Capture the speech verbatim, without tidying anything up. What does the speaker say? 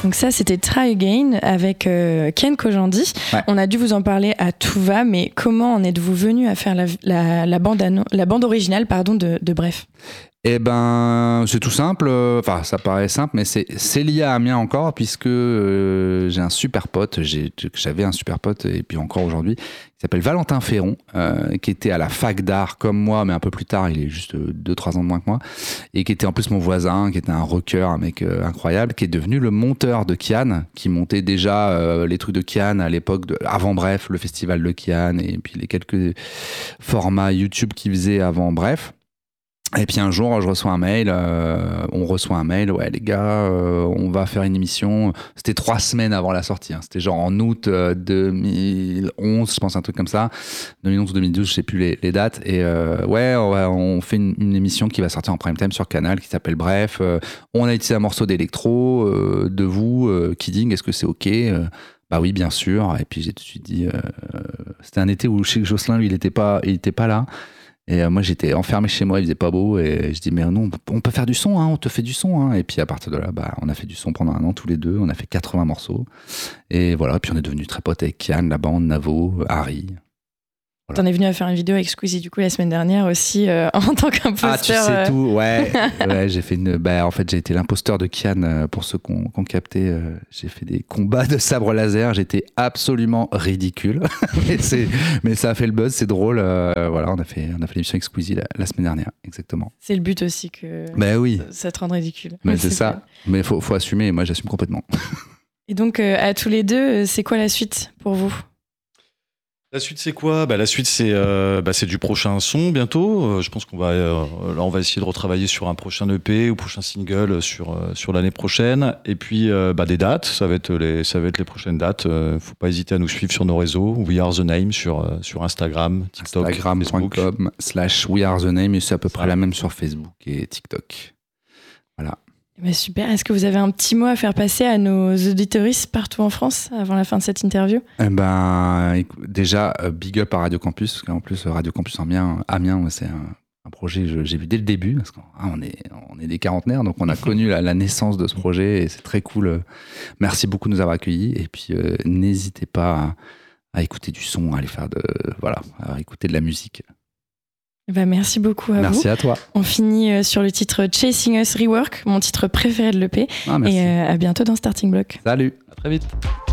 Donc ça, c'était Try Again avec euh, Ken Kojandi. Ouais. On a dû vous en parler à tout va, mais comment en êtes-vous venu à faire la, la, la, bande, anno- la bande originale pardon, de, de Bref ? Eh ben, c'est tout simple. Enfin, ça paraît simple, mais c'est, c'est lié à Amiens encore, puisque euh, j'ai un super pote, j'ai, j'avais un super pote, et puis encore aujourd'hui, qui s'appelle Valentin Ferron, euh, qui était à la fac d'art comme moi, mais un peu plus tard, il est juste deux trois ans de moins que moi, et qui était en plus mon voisin, qui était un rocker, un mec euh, incroyable, qui est devenu le monteur de Kian, qui montait déjà euh, les trucs de Kian à l'époque, de, avant Bref, le festival de Kian, et puis les quelques formats YouTube qu'il faisait avant Bref. Et puis un jour, je reçois un mail, euh, on reçoit un mail, ouais les gars, euh, on va faire une émission. C'était trois semaines avant la sortie, hein. C'était genre en août euh, deux mille onze, je pense, un truc comme ça. deux mille onze ou deux mille douze, je sais plus les, les dates. Et euh, ouais, ouais, on fait une, une émission qui va sortir en prime time sur Canal, qui s'appelle Bref. Euh, on a utilisé un morceau d'électro euh, de vous, euh, Kidding, est-ce que c'est ok euh, Bah oui, bien sûr. Et puis j'ai tout de suite dit, euh, c'était un été où je sais que Jocelyn, lui, il était pas, il était pas là. Et moi, j'étais enfermé chez moi, il faisait pas beau. Et je dis, mais non, on peut faire du son, hein, on te fait du son. Hein. Et puis à partir de là, bah, on a fait du son pendant un an tous les deux. On a fait quatre-vingts morceaux. Et voilà, puis on est devenus très potes avec Kian, la bande, Navo, Harry. Voilà. T'en es venu à faire une vidéo avec Squeezie du coup la semaine dernière aussi euh, en tant qu'imposteur. Ah, tu sais euh... tout, ouais. ouais j'ai fait une, bah, en fait, j'ai été l'imposteur de Kian euh, pour ceux qu'on, qu'on captait. Euh, j'ai fait des combats de sabre laser. J'étais absolument ridicule. mais, c'est, mais ça a fait le buzz, c'est drôle. Euh, voilà, on a fait, on a fait l'émission avec Squeezie la, la semaine dernière, exactement. C'est le but aussi que bah, oui. ça, ça te rende ridicule. Mais c'est, c'est ça. Bien. Mais il faut, faut assumer et moi j'assume complètement. Et donc, euh, à tous les deux, c'est quoi la suite pour vous ? La suite, c'est quoi ? Bah, la suite, c'est, euh, bah, c'est du prochain son bientôt. Euh, je pense qu'on va, euh, là, on va essayer de retravailler sur un prochain E P ou prochain single sur, euh, sur l'année prochaine. Et puis, euh, bah, des dates. Ça va être les, ça va être les prochaines dates. Euh, faut pas hésiter à nous suivre sur nos réseaux. We Are The Name sur, euh, sur Instagram, TikTok, Instagram point com slash We Are The Name. Et c'est à peu près la même sur Facebook et TikTok. Voilà. Bah super. Est-ce que vous avez un petit mot à faire passer à nos auditeuristes partout en France avant la fin de cette interview ? Eh ben, écoute, déjà, big up à Radio Campus, parce qu'en plus, Radio Campus Amiens, Amiens c'est un, un projet que j'ai vu dès le début, parce qu'on ah, on est, on est des quarantenaires, donc on a connu la, la naissance de ce projet, et c'est très cool. Merci beaucoup de nous avoir accueillis, et puis euh, n'hésitez pas à, à écouter du son, à aller faire de, voilà, à écouter de la musique. Bah merci beaucoup à merci vous. Merci à toi. On finit sur le titre Chasing Us Rework, mon titre préféré de l'E P. Ah, merci. Et à bientôt dans Starting Block. Salut. À très vite.